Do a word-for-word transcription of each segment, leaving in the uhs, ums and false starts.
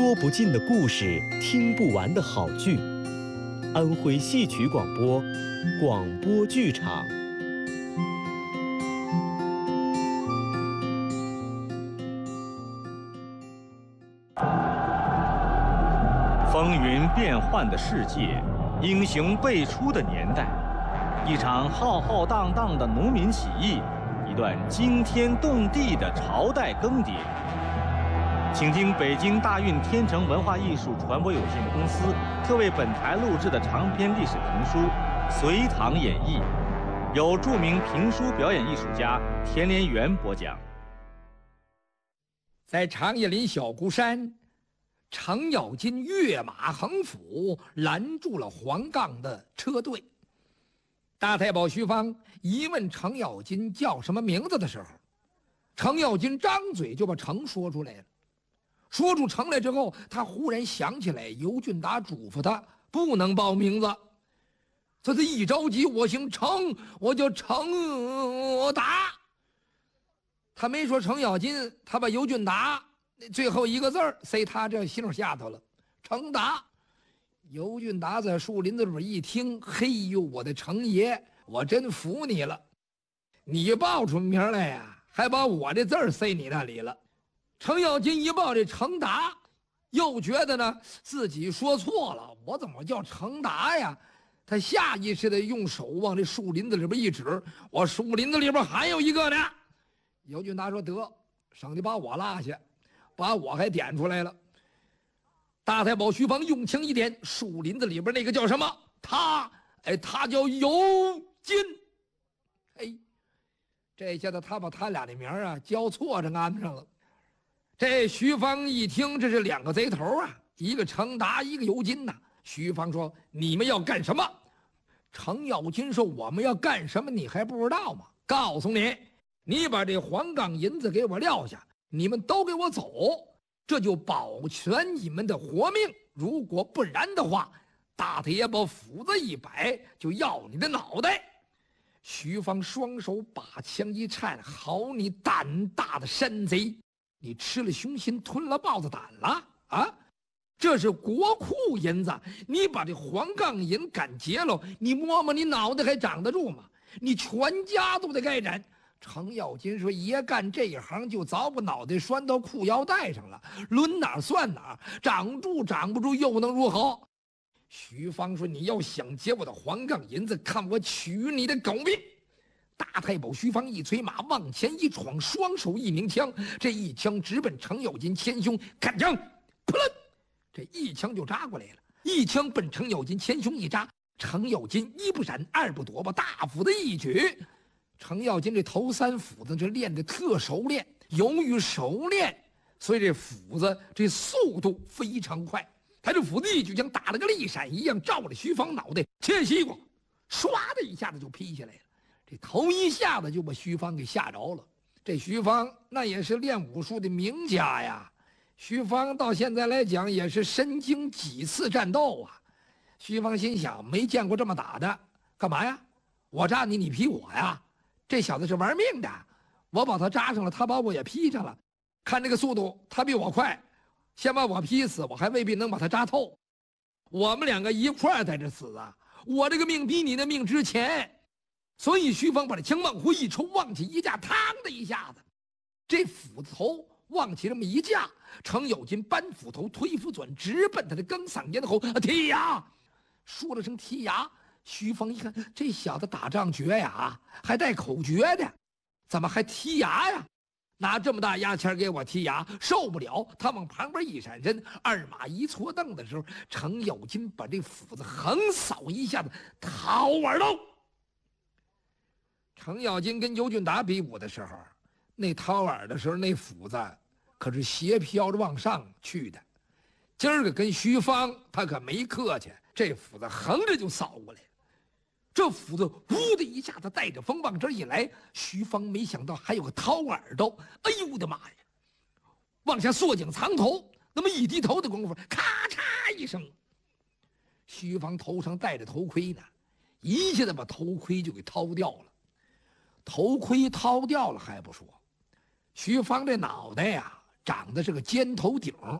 说不尽的故事，听不完的好剧。安徽戏曲广播，广播剧场。 风云变幻的世界，英雄辈出的年代，一场浩浩荡荡的农民起义，一段惊天动地的朝代更迭。请听北京大运天成文化艺术传播有限公司特为本台录制的长篇历史评书《隋唐演义》，由著名评书表演艺术家田连元播讲。 在长叶林小孤山，程咬金跃马横斧，拦住了黄杠的车队。大太保徐芳一问程咬金叫什么名字的时候，程咬金张嘴就把程说出来了。说出程来之后，他忽然想起来尤俊达嘱咐他不能报名字，所以他一着急，我姓程，我叫程达。他没说程咬金，他把尤俊达最后一个字儿塞他这心下头了，程达。尤俊达在树林子里边一听，嘿呦，我的程爷，我真服你了，你报出名来呀，还把我这字儿塞你那里了。程咬金一报这程达，又觉得呢自己说错了，我怎么叫程达呀？他下意识的用手往这树林子里边一指，我树林子里边还有一个呢。尤俊达说得，省得把我落下，把我还点出来了。大太保徐芳用枪一点，树林子里边那个叫什么？他，哎，他叫尤金。哎，这下子他把他俩的名啊交错着安上了。这徐芳一听，这是两个贼头啊，一个程达，一个尤金呐、啊。徐芳说：“你们要干什么？”程咬金说：“我们要干什么？你还不知道吗？告诉你，你把这黄杠银子给我撂下，你们都给我走，这就保全你们的活命。如果不然的话，大太爷把斧子一摆，就要你的脑袋。”徐芳双手把枪一颤：“好你胆大的山贼！你吃了雄心，吞了豹子胆了啊！这是国库银子，你把这黄杠银敢劫了，你摸摸你脑袋还长得住吗？你全家都得该斩。”程咬金说：“爷干这一行就早把脑袋拴到裤腰带上了，抡哪算哪，长住长不住又能如何？”徐芳说：“你要想劫我的黄杠银子，看我取你的狗命！”大太保徐芳一催马往前一闯，双手一鸣枪，这一枪直奔程咬金前胸，看枪，扑棱，这一枪就扎过来了。一枪奔程咬金前胸一扎，程咬金一不闪二不躲，把大斧子一举。程咬金这头三斧子这练得特熟练，由于熟练，所以这斧子这速度非常快。他这斧子一举，像打了个利闪一样，照着徐芳脑袋切西瓜，唰的一下子就劈下来了。这头一下子就把徐芳给吓着了。这徐芳那也是练武术的名家呀，徐芳到现在来讲也是身经几次战斗啊。徐芳心想，没见过这么打的，干嘛呀？我扎你，你劈我呀？这小子是玩命的，我把他扎上了，他把我也劈上了。看这个速度，他比我快，先把我劈死，我还未必能把他扎透。我们两个一块儿在这死啊！我这个命比你的命值钱。所以徐芳把这枪往回一抽，往起一架，嘡的一下子，这斧子头往起这么一架，程咬金搬斧头推斧转，直奔他的钢嗓咽喉，剔牙！说了声剔牙，徐芳一看，这小子打仗绝呀，还带口诀的，怎么还剔牙呀？拿这么大牙签给我剔牙，受不了！他往旁边一闪身，二马一错蹬的时候，程咬金把这斧子横扫一下子，掏耳朵。程咬金跟尤俊达比武的时候，那掏耳的时候，那斧子可是斜飘着往上去的。今儿个跟徐芳他可没客气，这斧子横着就扫过来了。这斧子呜的一下子带着风往这一来，徐芳没想到还有个掏耳朵，哎呦我的妈呀！往下缩颈藏头，那么一低头的功夫，咔嚓一声，徐芳头上戴着头盔呢，一下子把头盔就给掏掉了。头盔掏掉了还不说，徐芳这脑袋呀长得是个尖头顶，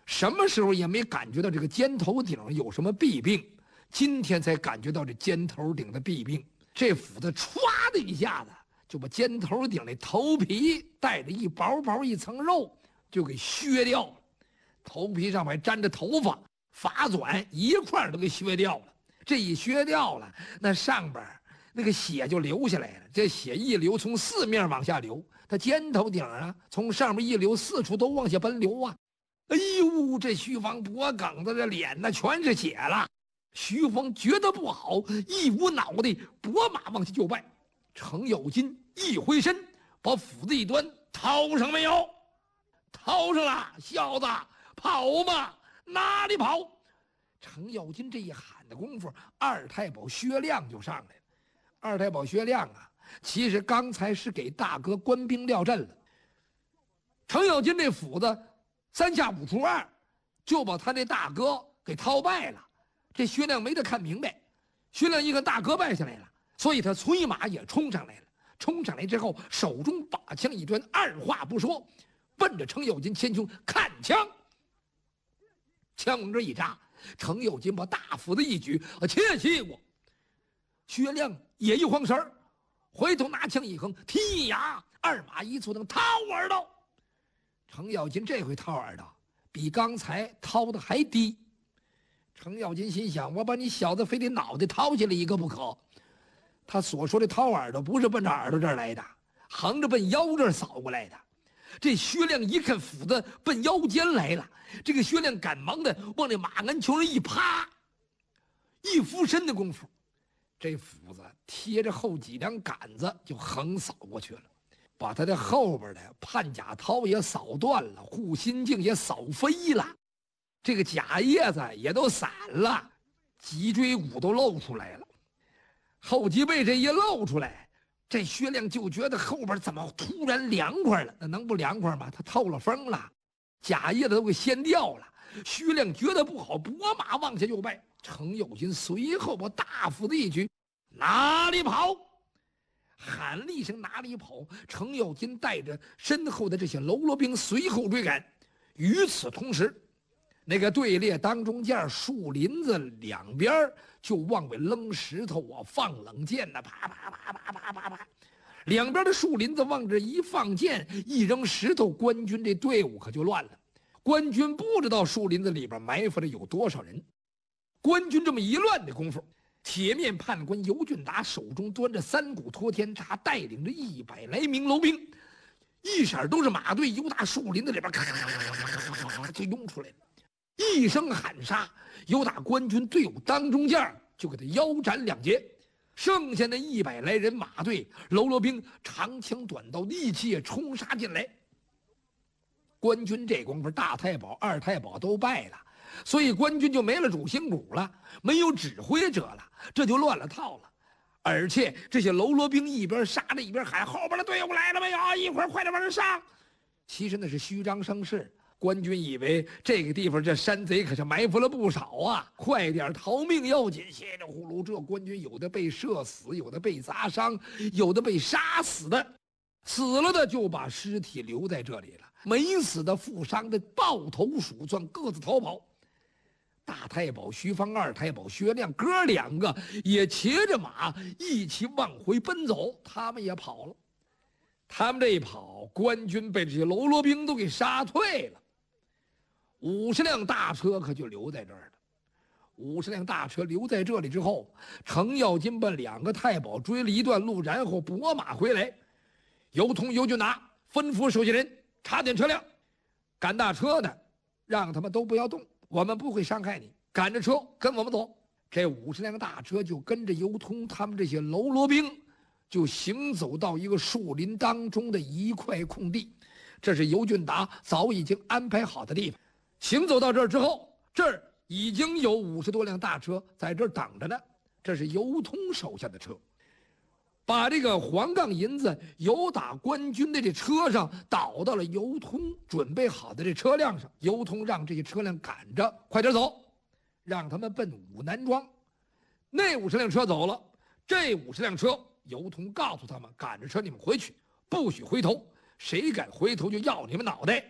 什么时候也没感觉到这个尖头顶有什么弊病，今天才感觉到这尖头顶的弊病。这斧子歘的一下子就把尖头顶那头皮带着一薄薄一层肉就给削掉了，头皮上还沾着头发，发卷一块都给削掉了。这一削掉了，那上边那个血就流下来了。这血一流，从四面往下流，它尖头顶啊，从上面一流，四处都往下奔流啊。哎呦，这徐芳脖梗子这脸那全是血了。徐芳觉得不好，一捂脑袋，拨马往下就拜。程咬金一回身，把斧子一端，掏上没有？掏上了，小子，跑嘛，哪里跑？程咬金这一喊的功夫，二太保薛亮就上来了。二太保薛亮啊，其实刚才是给大哥官兵撂阵了。程咬金这斧子三下五除二，就把他那大哥给掏败了。这薛亮没得看明白，薛亮一看大哥败下来了，所以他催马也冲上来了。冲上来之后，手中把枪一端，二话不说，奔着程咬金前胸看枪。枪往这一扎，程咬金把大斧子一举，啊，切气过。薛亮也一晃神儿，回头拿枪一横，踢呀，二马一簇，能掏耳朵。程咬金这回掏耳朵比刚才掏的还低。程咬金心想：我把你小子非得脑袋掏下来一个不可。他所说的掏耳朵，不是奔着耳朵这儿来的，横着奔腰这儿扫过来的。这薛亮一看斧子奔腰间来了，这个薛亮赶忙的往那马鞍球上一趴，一俯身的功夫，这斧子贴着后脊梁杆子就横扫过去了，把他的后边的判甲套也扫断了，护心镜也扫飞了，这个甲叶子也都散了，脊椎骨都露出来了。后脊背这一露出来，这薛亮就觉得后边怎么突然凉快了？那能不凉快吗？他透了风了，甲叶子都给掀掉了。薛亮觉得不好，拨马往下就拜。程咬金随后把大斧子一举，哪里跑？喊了一声哪里跑？程咬金带着身后的这些喽啰兵随后追赶。与此同时，那个队列当中间树林子两边就往外扔石头啊，放冷箭呐、啊，啪啪啪啪啪啪啪，两边的树林子往这一放箭，一扔石头，官军这队伍可就乱了。官军不知道树林子里边埋伏着有多少人。官军这么一乱的功夫，铁面判官尤俊达手中端着三股托天叉，带领着一百来名楼兵，一闪都是马队，由打树林子里边咔咔咔咔咔咔就涌出来了。一声喊杀，由打官军队伍当中间就给他腰斩两截，剩下那一百来人马队喽啰兵长枪短刀利器也冲杀进来。官军这功夫，大太保二太保都败了，所以官军就没了主心骨了，没有指挥者了，这就乱了套了。而且这些喽啰兵一边杀着一边喊：后边的队伍来了没有？一会儿快点往上上。其实那是虚张声势，官军以为这个地方这山贼可是埋伏了不少啊，快点逃命要紧。稀里呼噜，这官军有的被射死，有的被砸伤，有的被杀死的，死了的就把尸体留在这里了，没死的负伤的抱头鼠窜，各自逃跑。大太保徐芳、二太保薛亮哥两个也骑着马一起往回奔走，他们也跑了。他们这一跑，官军被这些喽啰兵都给杀退了。五十辆大车可就留在这儿了。五十辆大车留在这里之后，程咬金把两个太保追了一段路，然后拨马回来。尤通、尤俊达吩咐手下人查点车辆，赶大车的让他们都不要动，我们不会伤害你，赶着车跟我们走。这五十辆大车就跟着尤通他们这些喽啰兵就行走到一个树林当中的一块空地，这是尤俊达早已经安排好的地方。行走到这儿之后，这儿已经有五十多辆大车在这儿等着呢，这是尤通手下的车。把这个黄杠银子由打官军的这车上倒到了尤通准备好的这车辆上，尤通让这些车辆赶着快点走，让他们奔武南庄。那五十辆车走了，这五十辆车尤通告诉他们，赶着车你们回去，不许回头，谁敢回头就要你们脑袋。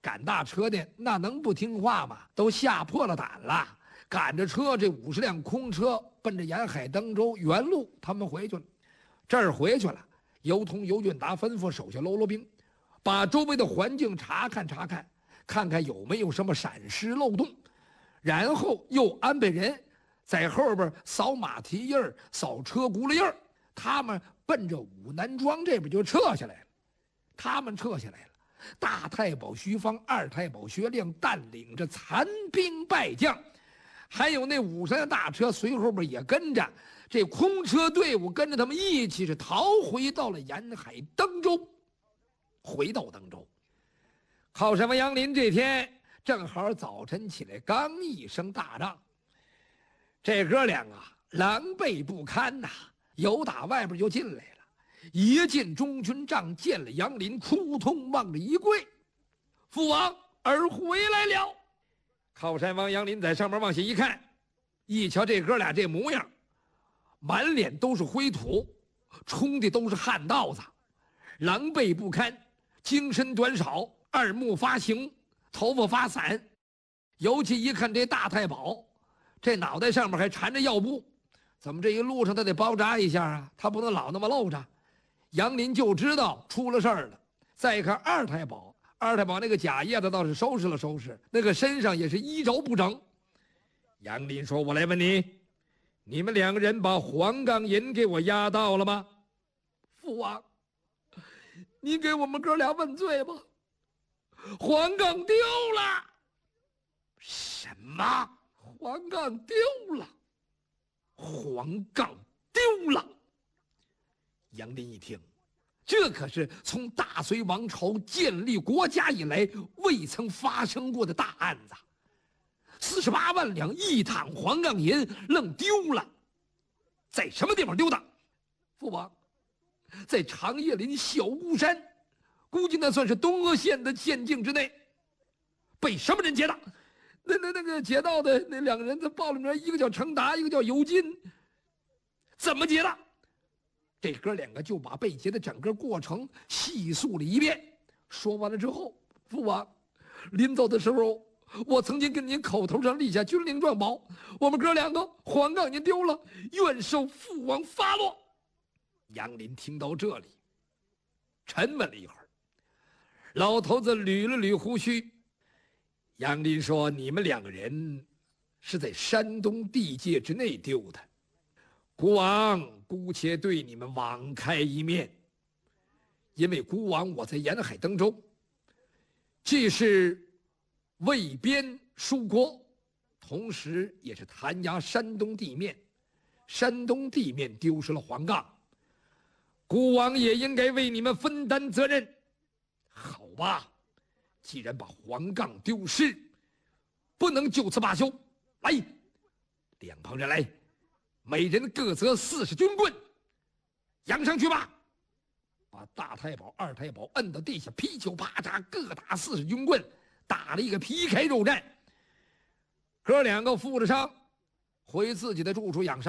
赶大车的那能不听话吗？都吓破了胆了，赶着车，这五十辆空车奔着沿海登州原路，他们回去了。这儿回去了，尤通、尤俊达吩咐手下喽啰兵，把周围的环境查看查看，看看有没有什么闪失漏洞，然后又安排人在后边扫马蹄印儿、扫车轱辘印儿。他们奔着武南庄这边就撤下来了。他们撤下来了，大太保徐芳、二太保薛亮带领着残兵败将，还有那五十辆大车随后边也跟着，这空车队伍跟着他们一起是逃回到了沿海登州。回到登州，靠山王杨林这天正好早晨起来，刚一声大仗，这哥俩啊狼狈不堪呐、啊，由打外边就进来了。一进中军帐，见了杨林，扑通往着一跪：“父王，儿回来了。”靠山王杨林在上面往下一看，一瞧这哥俩这模样，满脸都是灰土，冲的都是汗道子，狼狈不堪，精神短少，二目发形，头发发散。尤其一看这大太保，这脑袋上面还缠着药布，怎么这一路上他得包扎一下啊？他不能老那么露着。杨林就知道出了事儿了。再一看二太保，二太保那个假叶子倒是收拾了收拾，那个身上也是衣着不整。杨林说：“我来问你，你们两个人把黄杠银给我押到了吗？”“父王，你给我们哥俩问罪吧。”“黄杠丢了。”“什么？黄杠丢了？黄杠丢了？”杨林一听，这可是从大隋王朝建立国家以来未曾发生过的大案子，四十八万两一躺黄杠银愣丢了，在什么地方丢的？父王，在长叶林小孤山，估计那算是东阿县的县境之内。被什么人劫的？那那那个劫盗的那两个人在报里面，一个叫程达，一个叫尤金。怎么劫的？这哥两个就把被劫的整个过程细述了一遍。说完了之后，父王，临走的时候，我曾经跟您口头上立下军令状保，我们哥两个黄杠您丢了，愿受父王发落。杨林听到这里，沉闷了一会儿，老头子捋了捋胡须。杨林说：“你们两个人是在山东地界之内丢的，孤王姑且对你们网开一面，因为孤王我在沿海登州，既是卫边戍国，同时也是弹压山东地面。山东地面丢失了黄杠，孤王也应该为你们分担责任。好吧，既然把黄杠丢失，不能就此罢休。来，两旁人来，每人各择四十军棍，扬上去吧！”把大太保、二太保摁到地下，噼里啪嚓各打四十军棍，打了一个皮开肉绽。哥两个负着伤，回自己的住处养伤。